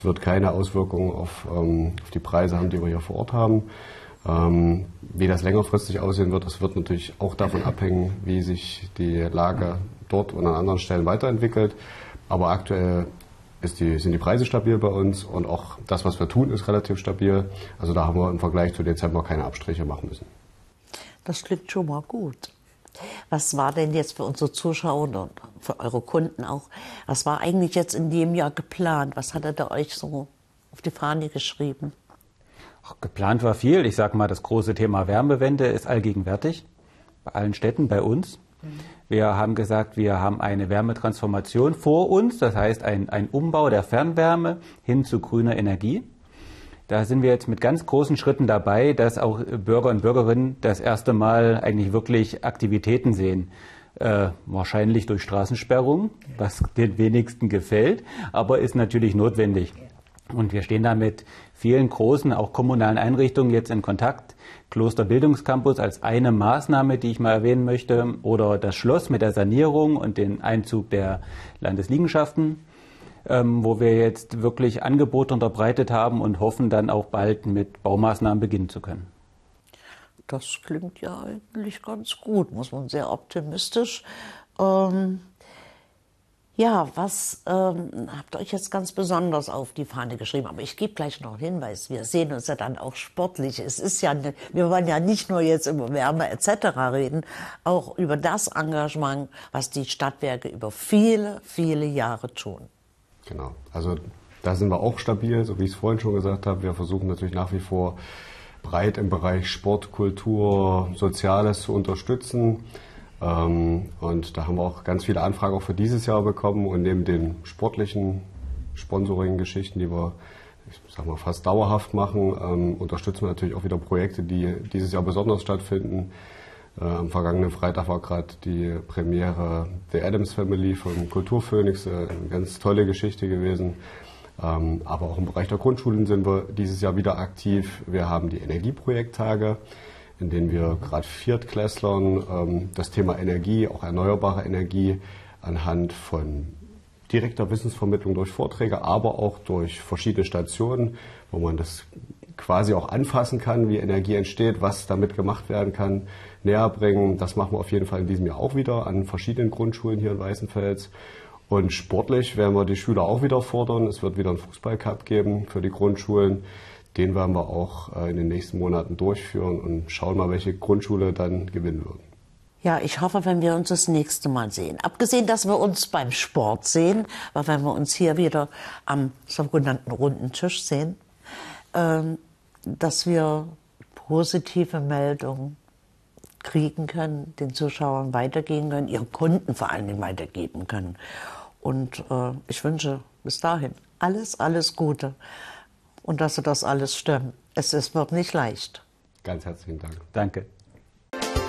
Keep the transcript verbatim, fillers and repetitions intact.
Wird keine Auswirkungen auf, ähm, auf die Preise haben, die wir hier vor Ort haben. Ähm, wie das längerfristig aussehen wird, das wird natürlich auch davon abhängen, wie sich die Lage dort und an anderen Stellen weiterentwickelt. Aber aktuell ist die, sind die Preise stabil bei uns und auch das, was wir tun, ist relativ stabil. Also da haben wir im Vergleich zu Dezember keine Abstriche machen müssen. Das klingt schon mal gut. Was war denn jetzt für unsere Zuschauer und für eure Kunden auch, was war eigentlich jetzt in dem Jahr geplant? Was hattet ihr euch so auf die Fahne geschrieben? Ach, geplant war viel. Ich sage mal, das große Thema Wärmewende ist allgegenwärtig, bei allen Städten, bei uns. Wir haben gesagt, wir haben eine Wärmetransformation vor uns, das heißt ein, ein Umbau der Fernwärme hin zu grüner Energie. Da sind wir jetzt mit ganz großen Schritten dabei, dass auch Bürger und Bürgerinnen das erste Mal eigentlich wirklich Aktivitäten sehen. Äh, wahrscheinlich durch Straßensperrung, was den wenigsten gefällt, aber ist natürlich notwendig. Und wir stehen da mit vielen großen, auch kommunalen Einrichtungen jetzt in Kontakt. Klosterbildungscampus als eine Maßnahme, die ich mal erwähnen möchte, oder das Schloss mit der Sanierung und den Einzug der Landesliegenschaften, ähm, wo wir jetzt wirklich Angebote unterbreitet haben und hoffen, dann auch bald mit Baumaßnahmen beginnen zu können. Das klingt ja eigentlich ganz gut, muss man sehr optimistisch. Ähm Ja, was ähm, habt ihr euch jetzt ganz besonders auf die Fahne geschrieben? Aber ich gebe gleich noch einen Hinweis. Wir sehen uns ja dann auch sportlich. Es ist ja, ne, wir wollen ja nicht nur jetzt über Wärme et cetera reden, auch über das Engagement, was die Stadtwerke über viele, viele Jahre tun. Genau. Also da sind wir auch stabil, so wie ich es vorhin schon gesagt habe. Wir versuchen natürlich nach wie vor breit im Bereich Sport, Kultur, Soziales zu unterstützen. Und da haben wir auch ganz viele Anfragen auch für dieses Jahr bekommen. Und neben den sportlichen Sponsoring-Geschichten, die wir, ich sag mal, fast dauerhaft machen, ähm, unterstützen wir natürlich auch wieder Projekte, die dieses Jahr besonders stattfinden. Äh, am vergangenen Freitag war gerade die Premiere The Addams Family von Kulturphoenix, äh, eine ganz tolle Geschichte gewesen. Ähm, aber auch im Bereich der Grundschulen sind wir dieses Jahr wieder aktiv. Wir haben die Energieprojekttage, in denen wir gerade Viertklässlern ähm, das Thema Energie, auch erneuerbare Energie, anhand von direkter Wissensvermittlung durch Vorträge, aber auch durch verschiedene Stationen, wo man das quasi auch anfassen kann, wie Energie entsteht, was damit gemacht werden kann, näher bringen. Das machen wir auf jeden Fall in diesem Jahr auch wieder an verschiedenen Grundschulen hier in Weißenfels. Und sportlich werden wir die Schüler auch wieder fordern. Es wird wieder einen Fußballcup geben für die Grundschulen. Den werden wir auch in den nächsten Monaten durchführen und schauen mal, welche Grundschule dann gewinnen wird. Ja, ich hoffe, wenn wir uns das nächste Mal sehen. Abgesehen, dass wir uns beim Sport sehen, weil wenn wir uns hier wieder am sogenannten runden Tisch sehen, ähm, dass wir positive Meldungen kriegen können, den Zuschauern weitergehen können, ihren Kunden vor allen Dingen weitergeben können. Und äh, ich wünsche bis dahin alles, alles Gute. Und dass Sie das alles stemmen. Es, es wird nicht leicht. Ganz herzlichen Dank. Danke.